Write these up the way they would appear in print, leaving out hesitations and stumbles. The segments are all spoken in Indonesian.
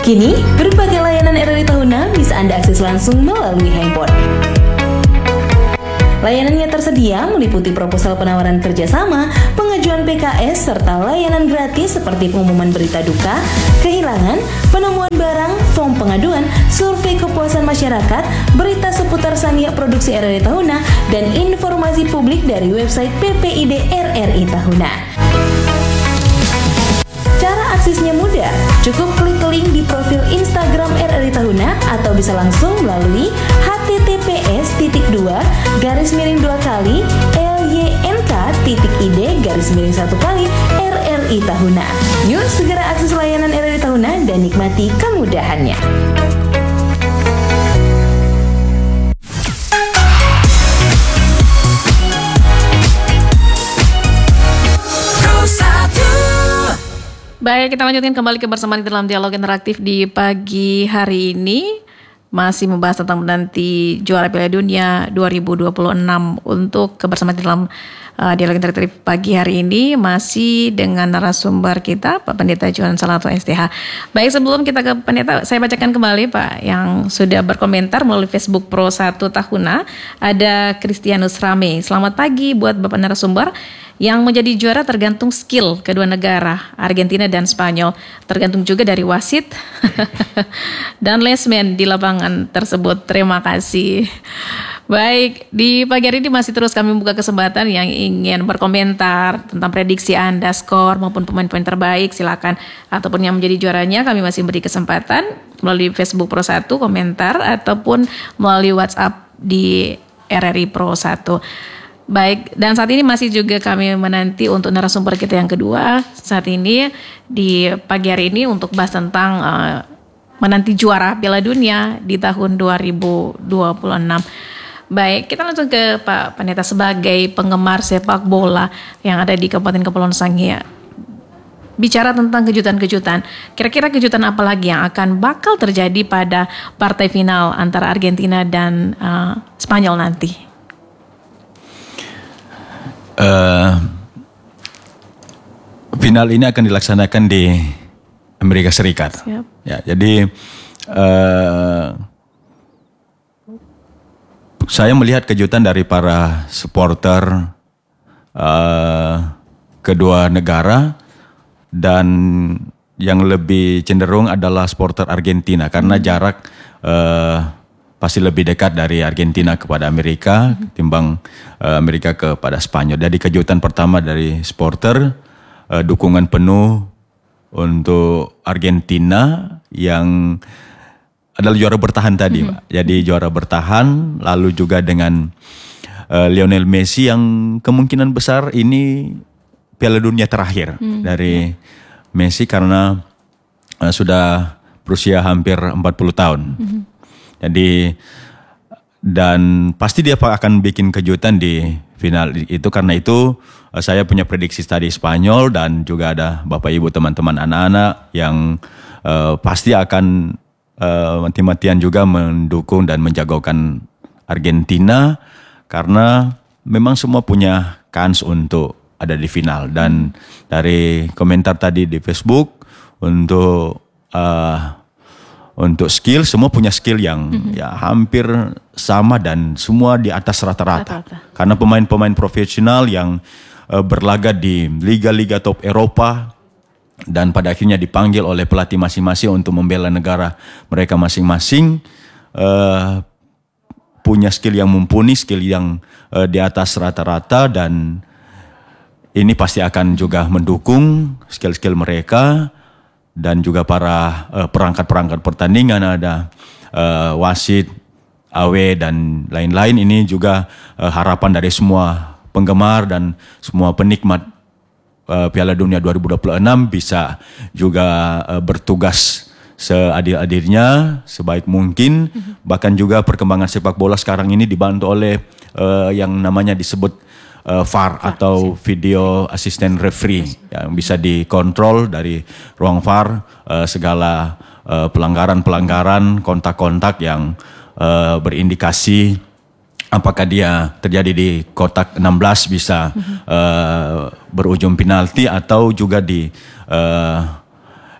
Kini, berbagai layanan RRI Tahuna bisa Anda akses langsung melalui handphone. Layanannya tersedia meliputi proposal penawaran kerjasama, pengajuan PKS, serta layanan gratis seperti pengumuman berita duka, kehilangan, penemuan barang, form pengaduan, survei kepuasan masyarakat, berita seputar Sania Produksi RRI Tahuna, dan informasi publik dari website PPID RRI Tahuna. Cara aksesnya mudah, cukup klik link di profil Instagram RRI Tahuna atau bisa langsung melalui https://lyNK.id/1 RRI Tahuna. Yuk segera akses layanan RRI Tahuna dan nikmati kemudahannya. Baik, kita lanjutin kembali kebersamaan dalam dialog interaktif di pagi hari ini. Masih membahas tentang menanti juara Piala Dunia 2026. Untuk kebersamaan dalam dialog interaktif pagi hari ini masih dengan narasumber kita, Pak Pendeta Johan Salato STH. Baik, sebelum kita ke Pendeta, saya bacakan kembali Pak yang sudah berkomentar melalui Facebook Pro 1 Tahuna. Ada Kristianus Rame. Selamat pagi buat Bapak narasumber. Yang menjadi juara tergantung skill kedua negara, Argentina dan Spanyol. Tergantung juga dari wasit dan linesman di lapangan tersebut. Terima kasih. Baik, di pagi hari ini masih terus kami membuka kesempatan yang ingin berkomentar tentang prediksi Anda, skor maupun pemain-pemain terbaik. Silakan, ataupun yang menjadi juaranya kami masih beri kesempatan melalui Facebook Pro 1 komentar ataupun melalui WhatsApp di RRI Pro 1. Baik, dan saat ini masih juga kami menanti untuk narasumber kita yang kedua saat ini di pagi hari ini untuk bahas tentang menanti juara Piala Dunia di tahun 2026. Baik, kita langsung ke Pak Pendeta sebagai penggemar sepak bola yang ada di Kabupaten Kepulauan Sangihe. Bicara tentang kejutan-kejutan, kira-kira kejutan apa lagi yang akan bakal terjadi pada partai final antara Argentina dan Spanyol nanti? Final ini akan dilaksanakan di Amerika Serikat. Siap. Ya, jadi saya melihat kejutan dari para supporter kedua negara, dan yang lebih cenderung adalah supporter Argentina karena jarak pasti lebih dekat dari Argentina kepada Amerika timbang Amerika kepada Spanyol. Jadi kejutan pertama dari supporter, dukungan penuh untuk Argentina yang adalah juara bertahan tadi, Pak. Jadi juara bertahan, lalu juga dengan Lionel Messi yang kemungkinan besar ini Piala Dunia terakhir dari Messi karena sudah berusia hampir 40 tahun. Jadi dan pasti dia akan bikin kejutan di final itu, karena itu saya punya prediksi tadi Spanyol, dan juga ada Bapak Ibu teman-teman anak-anak yang pasti akan mati-matian juga mendukung dan menjagokan Argentina karena memang semua punya kans untuk ada di final. Dan dari komentar tadi di Facebook untuk skill, semua punya skill yang ya hampir sama dan semua di atas rata-rata. Karena pemain-pemain profesional yang berlaga di liga-liga top Eropa dan pada akhirnya dipanggil oleh pelatih masing-masing untuk membela negara mereka masing-masing, punya skill yang mumpuni, skill yang di atas rata-rata, dan ini pasti akan juga mendukung skill-skill mereka. Dan juga para perangkat-perangkat pertandingan, ada wasit, AW dan lain-lain. Ini juga harapan dari semua penggemar dan semua penikmat Piala Dunia 2026 bisa juga bertugas seadil-adilnya, sebaik mungkin. Bahkan juga perkembangan sepak bola sekarang ini dibantu oleh yang namanya disebut VAR atau video assistant referee, yang bisa dikontrol dari ruang VAR segala pelanggaran-pelanggaran, kontak-kontak yang berindikasi apakah dia terjadi di kotak 16 bisa berujung penalti, atau juga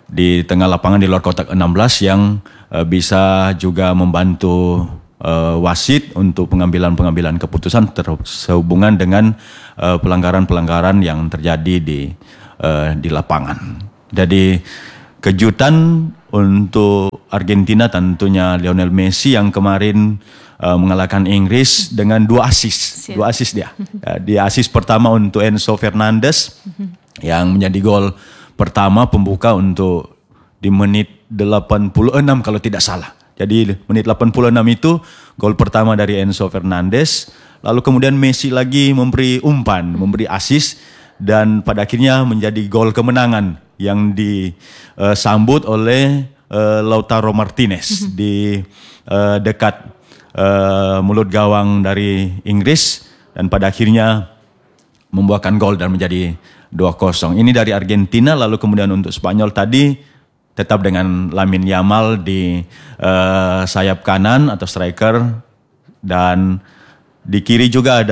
di tengah lapangan di luar kotak 16 yang bisa juga membantu wasit untuk pengambilan keputusan sehubungan dengan pelanggaran-pelanggaran yang terjadi di lapangan. Jadi kejutan untuk Argentina tentunya Lionel Messi yang kemarin mengalahkan Inggris dengan 2 asis. 2 asis dia. Di asis pertama untuk Enzo Fernandez yang menjadi gol pertama pembuka untuk di menit 86 kalau tidak salah. Jadi menit 86 itu gol pertama dari Enzo Fernandez. Lalu kemudian Messi lagi memberi umpan, memberi asis, dan pada akhirnya menjadi gol kemenangan yang disambut oleh Lautaro Martinez di dekat mulut gawang dari Inggris, dan pada akhirnya membuahkan gol dan menjadi 2-0. Ini dari Argentina. Lalu kemudian untuk Spanyol tadi tetap dengan Lamine Yamal di sayap kanan atau striker, dan di kiri juga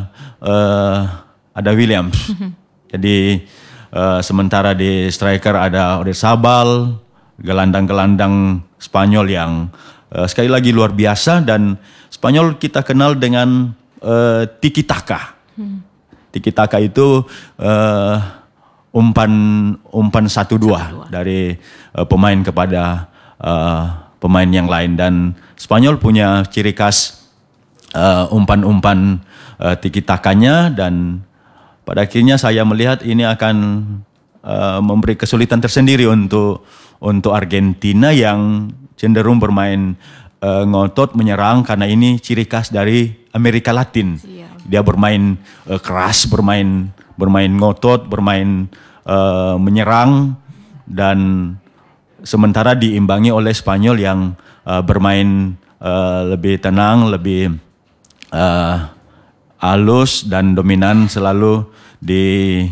ada Williams. Jadi sementara di striker ada Oyarzabal, gelandang-gelandang Spanyol yang sekali lagi luar biasa, dan Spanyol kita kenal dengan tiki taka. Tiki taka itu umpan 1-2 dari pemain kepada pemain yang lain, dan Spanyol punya ciri khas umpan-umpan tiki takanya, dan pada akhirnya saya melihat ini akan memberi kesulitan tersendiri untuk Argentina yang cenderung bermain ngotot menyerang, karena ini ciri khas dari Amerika Latin. Dia bermain keras, bermain ngotot, bermain menyerang, dan sementara diimbangi oleh Spanyol yang bermain lebih tenang, lebih halus dan dominan selalu di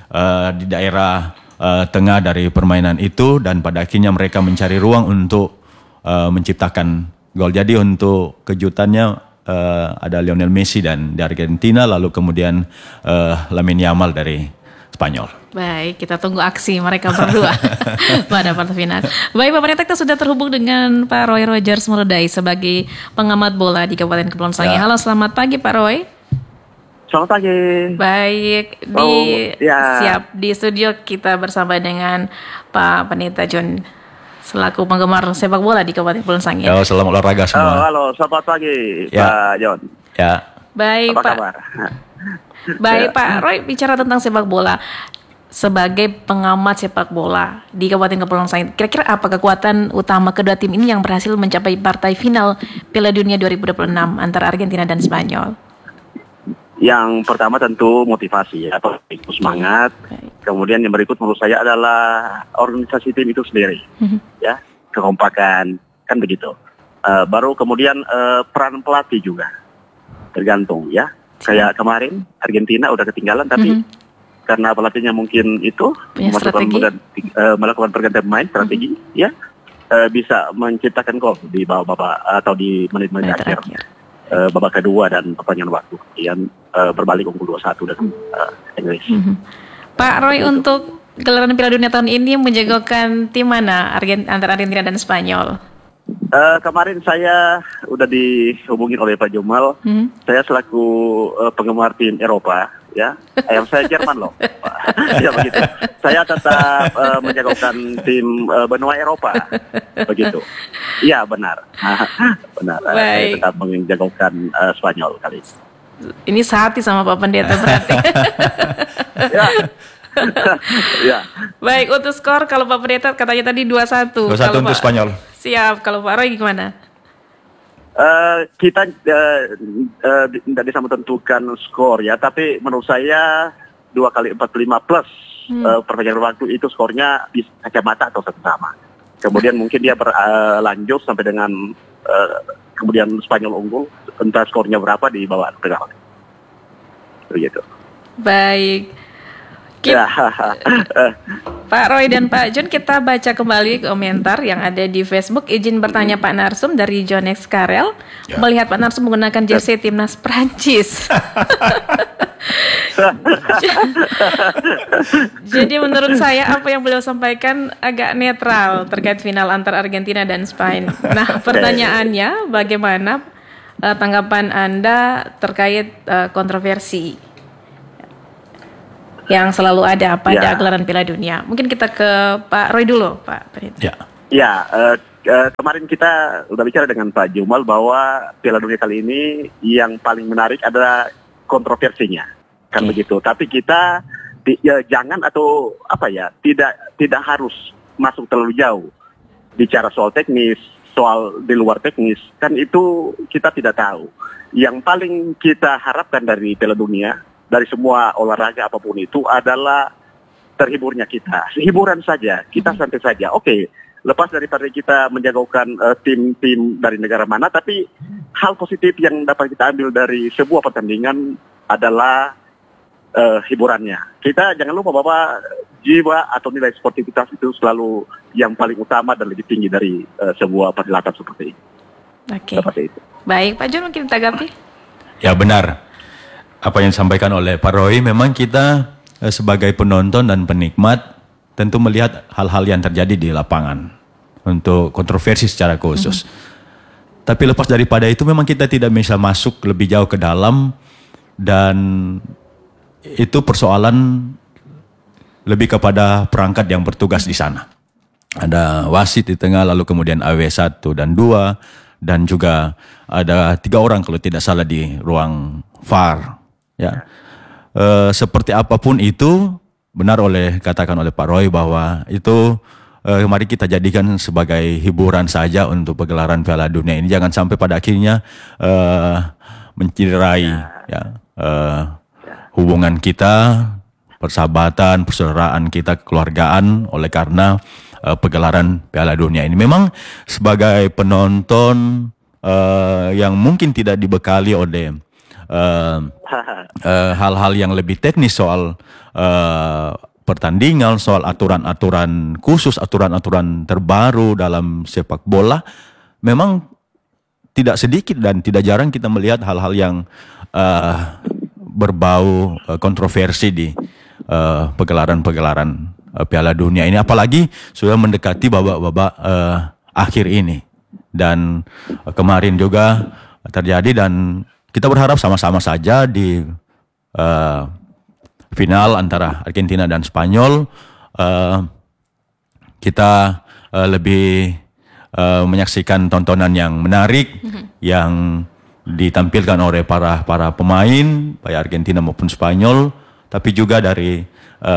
daerah tengah dari permainan itu, dan pada akhirnya mereka mencari ruang untuk menciptakan gol. Jadi untuk kejutannya ada Lionel Messi dan di Argentina, lalu kemudian Lamine Yamal dari Spanyol. Baik, kita tunggu aksi mereka berdua pada partai final. Baik, Pak Pendeta, kita sudah terhubung dengan Pak Roy Rogers Meledai sebagai pengamat bola di Kabupaten Kepulauan Sangihe. Halo, selamat pagi Pak Roy. Selamat pagi. Baik, siap di studio kita bersama dengan Pak Pendeta John selaku penggemar sepak bola di Kabupaten Kepulauan Sangihe. Ya, selamat olahraga semua. Halo, selamat pagi Pak John. Ya. Baik, apa Pak. Kabar? Baik, Pak Roy, bicara tentang sepak bola. Sebagai pengamat sepak bola di Kabupaten Kepulauan Sangihe, kira-kira apa kekuatan utama kedua tim ini yang berhasil mencapai partai final Piala Dunia 2026 antara Argentina dan Spanyol? Yang pertama tentu motivasi ya, semangat. Kemudian yang berikut menurut saya adalah organisasi tim itu sendiri, ya, kekompakan, kan begitu. Baru kemudian peran pelatih juga tergantung ya. Kayak kemarin Argentina udah ketinggalan, tapi karena pelatihnya mungkin itu melakukan pergantian pemain strategi, ya, bisa menciptakan gol di babak atau di menit-menit akhir. Babak kedua dan perpanjangan waktu yang berbalik unggul 2-1 dan Inggris. Pak Roy, untuk gelaran Piala Dunia tahun ini menjagokan tim mana antara Argentina dan Spanyol? Kemarin saya udah dihubungin oleh Pak Jumal. Saya selaku penggemar tim Eropa, ya. Ayam saya Jerman loh. Ya begitu. Saya tetap menjagokan tim benua Eropa. Begitu. Iya benar. Benar. Saya tetap menjagokan Spanyol kali ini. Ini sehati sama Pak Pendeta berarti. Ya. Ya. Baik, untuk skor kalau Pak Pendeta katanya tadi 2-1. 2-1 untuk Spanyol. Siap, kalau Pak Roy gimana? Kita tidak bisa menentukan skor ya, tapi menurut saya 2x45 plus perpanjangan waktu itu skornya di kacamata atau sama. Kemudian mungkin dia berlanjut sampai dengan kemudian Spanyol unggul, entah skornya berapa di bawah pegang. Begitu. Baik. Pak Roy dan Pak John, kita baca kembali komentar yang ada di Facebook. Izin bertanya Pak Narsum dari John X Karel, melihat Pak Narsum menggunakan jersey timnas Prancis. Jadi menurut saya apa yang beliau sampaikan agak netral terkait final antara Argentina dan Spain. Nah, pertanyaannya bagaimana tanggapan Anda terkait kontroversi yang selalu ada pada gelaran Piala Dunia? Mungkin kita ke Pak Roy dulu, Pak Penita. Kemarin kita udah bicara dengan Pak Jumal bahwa Piala Dunia kali ini yang paling menarik adalah kontroversinya, kan begitu. Tapi kita jangan atau tidak harus masuk terlalu jauh bicara soal teknis, soal di luar teknis, kan itu kita tidak tahu. Yang paling kita harapkan dari Piala Dunia, dari semua olahraga apapun itu adalah terhiburnya kita, hiburan saja, kita santai saja. Oke. Lepas daripada kita menjagokan tim-tim dari negara mana, tapi hal positif yang dapat kita ambil dari sebuah pertandingan adalah hiburannya. Kita jangan lupa bahwa jiwa atau nilai sportivitas itu selalu yang paling utama dan lebih tinggi dari sebuah perhelatan seperti ini. Oke. Baik, Pak Jun mungkin tanggapi. Ya benar. Apa yang disampaikan oleh Pak Roy, memang kita sebagai penonton dan penikmat tentu melihat hal-hal yang terjadi di lapangan untuk kontroversi secara khusus. Tapi lepas daripada itu memang kita tidak bisa masuk lebih jauh ke dalam, dan itu persoalan lebih kepada perangkat yang bertugas di sana. Ada wasit di tengah, lalu kemudian AW 1 dan 2, dan juga ada 3 orang kalau tidak salah di ruang VAR. Ya. Seperti apapun itu, benar katakan oleh Pak Roy bahwa itu mari kita jadikan sebagai hiburan saja untuk pegelaran Piala Dunia ini. Jangan sampai pada akhirnya mencederai hubungan kita, persahabatan, persaudaraan kita, kekeluargaan oleh karena pegelaran Piala Dunia ini. Memang sebagai penonton yang mungkin tidak dibekali oleh hal-hal yang lebih teknis soal pertandingan, soal aturan-aturan khusus, aturan-aturan terbaru dalam sepak bola, memang tidak sedikit dan tidak jarang kita melihat hal-hal yang berbau kontroversi di pegelaran-pegelaran Piala Dunia ini, apalagi sudah mendekati babak-babak akhir ini. Dan kemarin juga terjadi, dan kita berharap sama-sama saja di final antara Argentina dan Spanyol kita lebih menyaksikan tontonan yang menarik yang ditampilkan oleh para pemain baik Argentina maupun Spanyol, tapi juga dari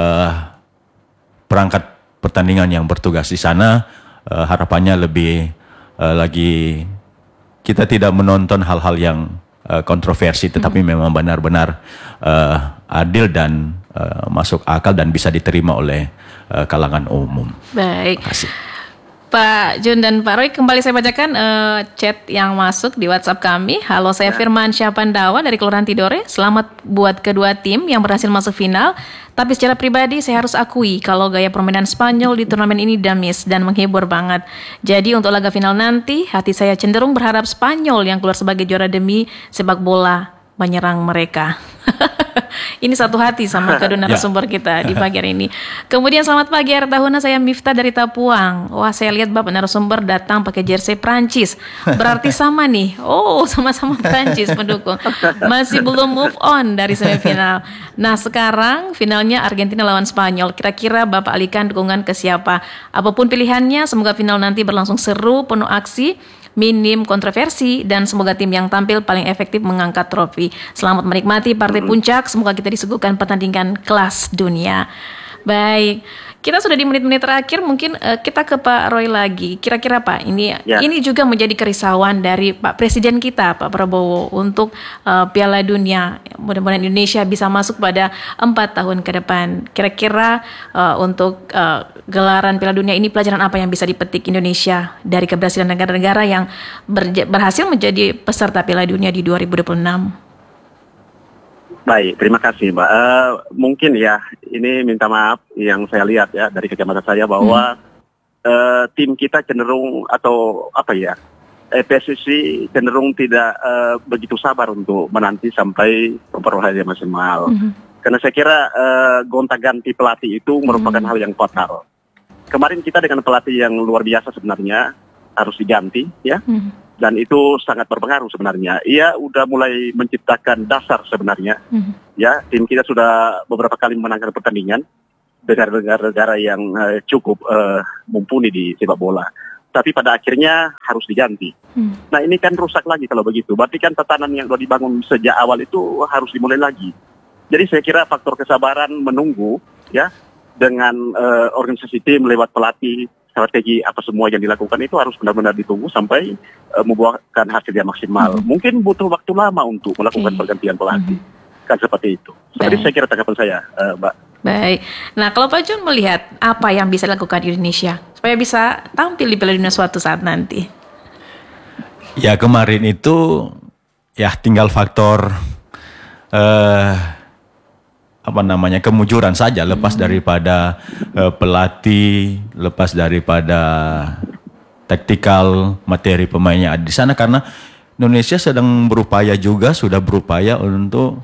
perangkat pertandingan yang bertugas di sana. Harapannya lebih lagi kita tidak menonton hal-hal yang kontroversi, tetapi memang benar-benar adil dan masuk akal dan bisa diterima oleh kalangan umum. Baik. Terima kasih. Pak Jun dan Pak Roy, kembali saya bacakan chat yang masuk di WhatsApp kami. Halo, saya Firman Syapandawa dari Kelurahan Tidore. Selamat buat kedua tim yang berhasil masuk final. Tapi secara pribadi saya harus akui kalau gaya permainan Spanyol di turnamen ini damis dan menghibur banget. Jadi untuk laga final nanti, hati saya cenderung berharap Spanyol yang keluar sebagai juara demi sepak bola menyerang mereka. Ini satu hati sama kedua narasumber kita di pagi hari ini. Kemudian selamat pagi akhir tahunnya, saya Miftah dari Tapuang. Wah, saya lihat Bapak narasumber datang pakai jersey Prancis. Berarti sama nih. Oh, sama-sama Prancis pendukung. Masih belum move on dari semifinal. Nah, sekarang finalnya Argentina lawan Spanyol. Kira-kira Bapak alihkan dukungan ke siapa? Apapun pilihannya, semoga final nanti berlangsung seru, penuh aksi, minim kontroversi, dan semoga tim yang tampil paling efektif mengangkat trofi. Selamat menikmati partai puncak, semoga kita disuguhkan pertandingan kelas dunia. Baik, kita sudah di menit-menit terakhir, mungkin kita ke Pak Roy lagi. Kira-kira Pak, ini juga menjadi kerisauan dari Pak Presiden kita, Pak Prabowo, untuk Piala Dunia. Mudah-mudahan Indonesia bisa masuk pada 4 tahun ke depan. Kira-kira untuk gelaran Piala Dunia ini, pelajaran apa yang bisa dipetik Indonesia dari keberhasilan negara-negara yang berhasil menjadi peserta Piala Dunia di 2026? Baik, terima kasih Mbak. Mungkin ya, ini minta maaf yang saya lihat ya dari kacamata saya bahwa tim kita cenderung atau PSSI cenderung tidak begitu sabar untuk menanti sampai perolehan maksimal. Karena saya kira gonta-ganti pelatih itu merupakan hal yang fatal. Kemarin kita dengan pelatih yang luar biasa sebenarnya harus diganti, ya. Dan itu sangat berpengaruh sebenarnya. Ia udah mulai menciptakan dasar sebenarnya. Ya, tim kita sudah beberapa kali memenangkan pertandingan dengan negara-negara yang cukup mumpuni di sepak bola. Tapi pada akhirnya harus diganti. Nah, ini kan rusak lagi kalau begitu. Berarti kan tatanan yang sudah dibangun sejak awal itu harus dimulai lagi. Jadi saya kira faktor kesabaran menunggu, ya, dengan organisasi tim lewat pelatih, strategi apa semua yang dilakukan itu harus benar-benar ditunggu sampai membuahkan hasil yang maksimal. Mungkin butuh waktu lama untuk melakukan pergantian pelatih. Kan seperti itu. Seperti saya kira tanggapan saya, Mbak. Baik. Nah, kalau Pak Jun melihat apa yang bisa dilakukan Indonesia supaya bisa tampil di Piala Dunia suatu saat nanti? Ya, kemarin itu ya tinggal faktor kemujuran saja, lepas daripada pelatih, lepas daripada taktikal materi pemainnya ada di sana, karena Indonesia sudah berupaya untuk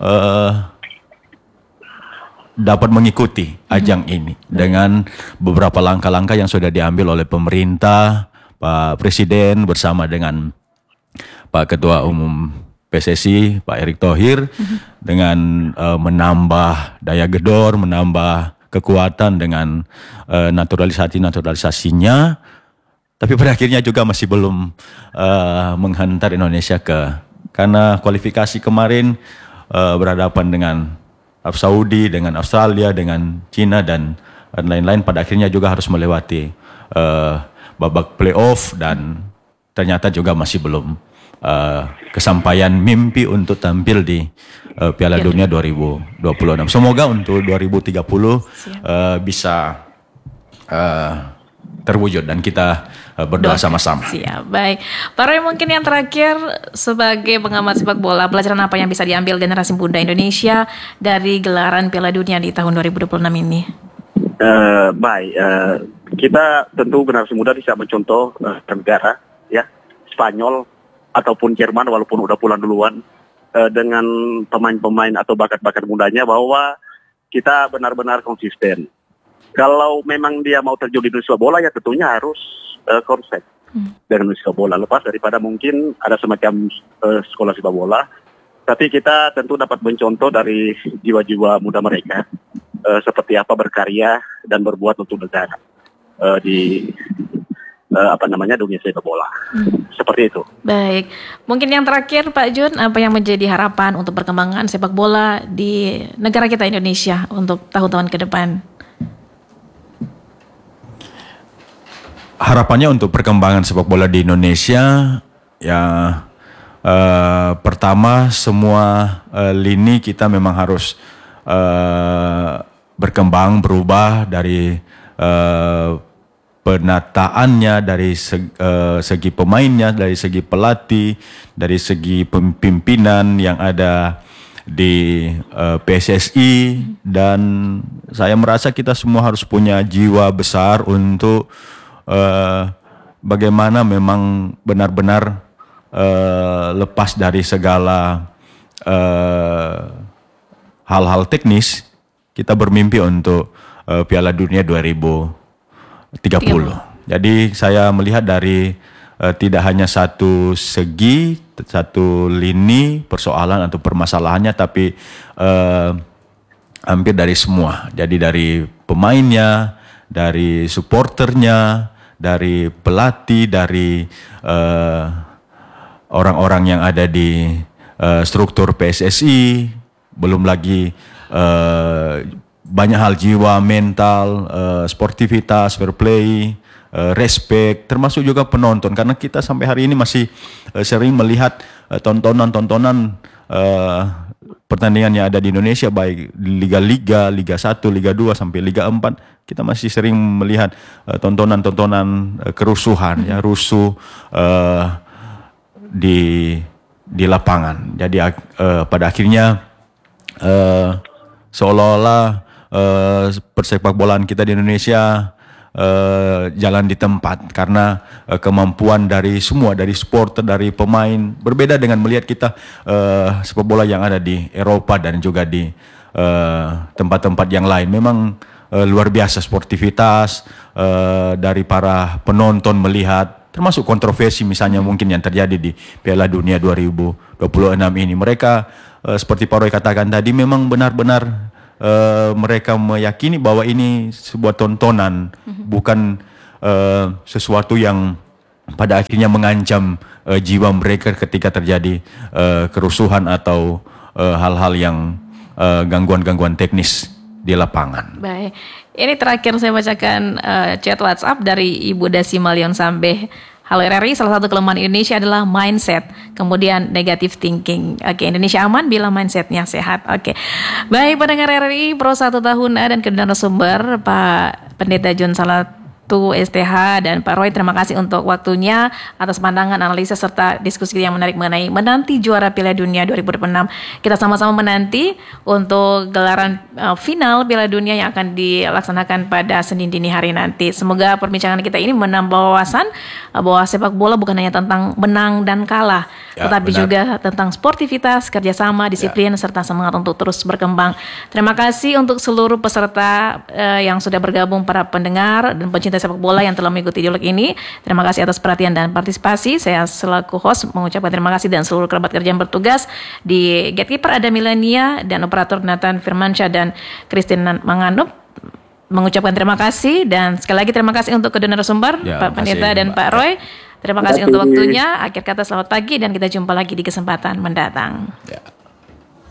dapat mengikuti ajang ini dengan beberapa langkah-langkah yang sudah diambil oleh pemerintah, Pak Presiden bersama dengan Pak Ketua Umum PSSI, Pak Erick Thohir, dengan menambah daya gedor, menambah kekuatan dengan naturalisasinya, tapi pada akhirnya juga masih belum menghantar Indonesia karena kualifikasi kemarin berhadapan dengan Arab Saudi, dengan Australia, dengan Cina dan lain-lain, pada akhirnya juga harus melewati babak playoff dan ternyata juga masih belum kesampaian mimpi untuk tampil di Piala Dunia 2026. Semoga untuk 2030 bisa terwujud dan kita berdoa sama-sama. Siap, baik. Pak Roy, mungkin yang terakhir sebagai pengamat sepak bola, pelajaran apa yang bisa diambil generasi muda Indonesia dari gelaran Piala Dunia di tahun 2026 ini? Kita tentu generasi muda bisa mencontoh negara, ya, Spanyol ataupun Jerman walaupun udah pulang duluan, dengan pemain-pemain atau bakat-bakat mudanya, bahwa kita benar-benar konsisten. Kalau memang dia mau terjun di dunia sepak bola, ya tentunya harus konsep dengan dunia sepak bola. Lepas daripada mungkin ada semacam sekolah sepak bola, tapi kita tentu dapat mencontoh dari jiwa-jiwa muda mereka, seperti apa berkarya dan berbuat untuk negara di dunia sepak bola. Seperti itu. Baik. Mungkin yang terakhir Pak Jun, apa yang menjadi harapan untuk perkembangan sepak bola di negara kita Indonesia untuk tahun-tahun ke depan? Harapannya untuk perkembangan sepak bola di Indonesia, ya pertama semua lini kita memang harus berkembang, berubah dari penataannya, dari segi pemainnya, dari segi pelatih, dari segi pimpinan yang ada di PSSI, dan saya merasa kita semua harus punya jiwa besar untuk bagaimana memang benar-benar lepas dari segala hal-hal teknis, kita bermimpi untuk Piala Dunia 2030. Jadi saya melihat dari tidak hanya satu segi, satu lini persoalan atau permasalahannya, tapi hampir dari semua. Jadi dari pemainnya, dari supporternya, dari pelatih, dari orang-orang yang ada di struktur PSSI, belum lagi banyak hal, jiwa, mental, sportivitas, fair play, respect, termasuk juga penonton, karena kita sampai hari ini masih sering melihat tontonan pertandingan yang ada di Indonesia, baik di Liga-Liga, Liga 1, Liga 2 sampai Liga 4, kita masih sering melihat tontonan-tontonan kerusuhan, ya, rusuh di lapangan. Jadi pada akhirnya seolah-olah persepak bolaan kita di Indonesia jalan di tempat, karena kemampuan dari semua, dari supporter, dari pemain, berbeda dengan melihat kita sepak bola yang ada di Eropa dan juga di tempat-tempat yang lain. Memang luar biasa sportivitas dari para penonton melihat, termasuk kontroversi misalnya mungkin yang terjadi di Piala Dunia 2026 ini. Mereka seperti Pak Roy katakan tadi, memang benar-benar mereka meyakini bahwa ini sebuah tontonan, bukan sesuatu yang pada akhirnya mengancam jiwa mereka ketika terjadi kerusuhan atau hal-hal yang gangguan-gangguan teknis di lapangan. Baik, ini terakhir saya bacakan chat WhatsApp dari Ibu Dasi Malion Sambe. Halo RRI, salah satu kelemahan Indonesia adalah mindset, kemudian negative thinking. Oke, Indonesia aman bila mindsetnya sehat. Oke, baik pendengar RRI Pro 1 tahun dan kedua narasumber Pak Pendeta John Salatu STH dan Pak Roy, terima kasih untuk waktunya atas pandangan, analisa serta diskusi yang menarik mengenai menanti juara Piala Dunia 2026. Kita sama-sama menanti untuk gelaran final Piala Dunia yang akan dilaksanakan pada Senin dini hari nanti. Semoga perbincangan kita ini menambah wawasan bahwa sepak bola bukan hanya tentang menang dan kalah, tetapi benar, juga tentang sportivitas, kerjasama, disiplin, serta semangat untuk terus berkembang. Terima kasih untuk seluruh peserta yang sudah bergabung, para pendengar dan pencinta sepak bola yang telah mengikuti dialog ini. Terima kasih atas perhatian dan partisipasi. Saya selaku host mengucapkan terima kasih, dan seluruh kerabat kerja yang bertugas di Gatekeeper ada Milenia dan operator Nathan Firmansyah dan Christine Manganup mengucapkan terima kasih, dan sekali lagi terima kasih untuk kedua narasumber Pak Pendeta dan Pak Roy. Terima kasih untuk waktunya. Akhir kata selamat pagi dan kita jumpa lagi di kesempatan mendatang.